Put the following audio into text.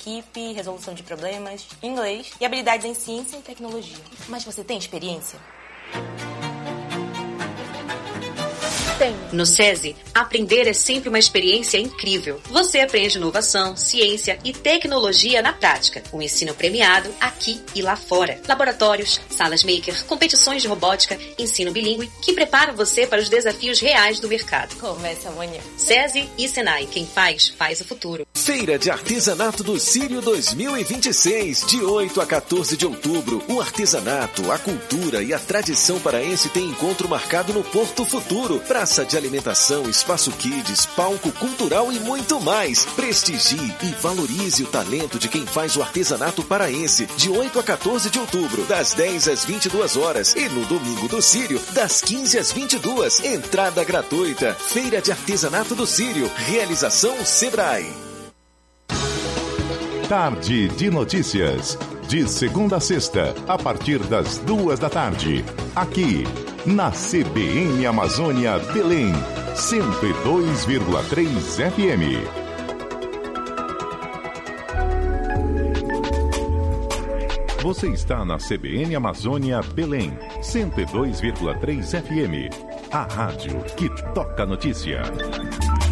equipe, resolução de problemas, inglês e habilidades em ciência e tecnologia. Mas você tem experiência? No SESI, aprender é sempre uma experiência incrível. Você aprende inovação, ciência e tecnologia na prática. Um ensino premiado aqui e lá fora. Laboratórios, salas maker, competições de robótica, ensino bilíngue que preparam você para os desafios reais do mercado. Começa amanhã. SESI e Senai. Quem faz o futuro. Feira de Artesanato do Sírio 2026, de 8 a 14 de outubro. O artesanato, a cultura e a tradição paraense têm encontro marcado no Porto Futuro. Praça de alimentação, espaço kids, palco cultural e muito mais. Prestigie e valorize o talento de quem faz o artesanato paraense, de 8 a 14 de outubro, das 10 às 22 horas e no domingo do Sírio, das 15 às 22. Entrada gratuita. Feira de Artesanato do Sírio. Realização Sebrae. Tarde de Notícias. De segunda a sexta, a partir das 2 da tarde. Aqui, na CBN Amazônia Belém, 102,3 FM. Você está na CBN Amazônia Belém, 102,3 FM. A rádio que toca notícia.